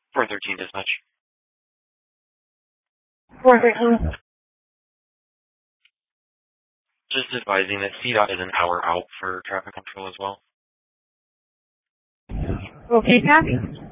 413 dispatch. 413. Just advising that CDOT is an hour out for traffic control as well. Okay, copy.